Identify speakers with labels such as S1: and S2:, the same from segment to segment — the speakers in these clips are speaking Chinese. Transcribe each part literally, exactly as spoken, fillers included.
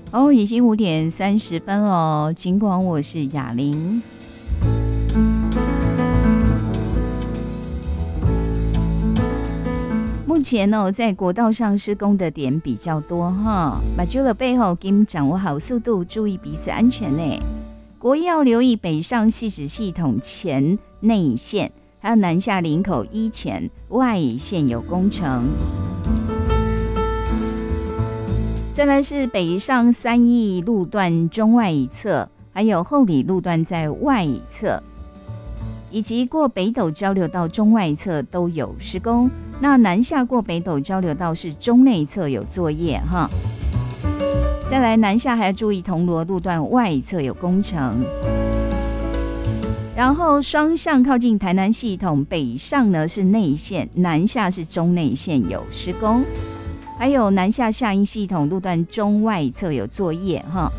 S1: 哦，已经五点三十分了。尽管我是雅玲，目前呢，在国道上施工的点比较多哈，把住了背后，给你们掌握好速度，注意彼此安全呢。国一要留意北上汐止系统前内线，还有南下林口一前外线有工程。再来是北上三义路段中外一侧，还有后里路段在外一侧，以及过北斗交流道中外侧都有施工。那南下过北斗交流道是中内侧有作业哈。再来南下还要注意铜锣路段外侧有工程。然后双向靠近台南系统，北上呢是内线，南下是中内线有施工。还有南下下音系统路段中外侧有作业哈。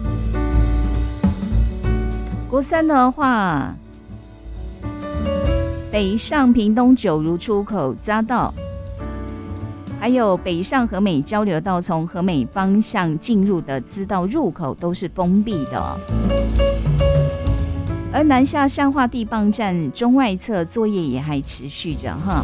S1: 国三的话，北上屏东九如出口匝道，还有北上和美交流道从和美方向进入的支道入口都是封闭的哦。而南下善化地磅站中外侧作业也还持续着哈。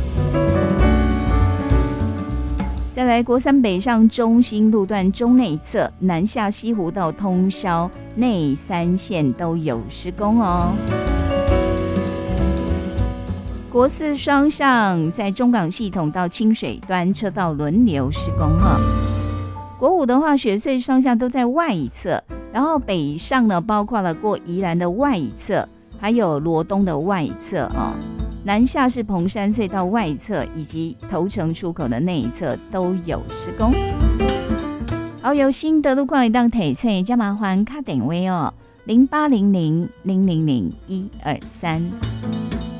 S1: 再来国三北上中兴路段中内侧，南下西湖道通霄内三线都有施工哦。国四双向在中港系统到清水端车道轮流施工哈。国五的话，雪隧双向都在外一侧，然后北上呢包括了过宜兰的外一侧，还有罗东的外一侧哦。南下是蓬山隧道外侧以及头城出口的内一侧都有施工。好，有新的路况一档提醒，加麻烦卡电话哦，零八零零零零零一二三。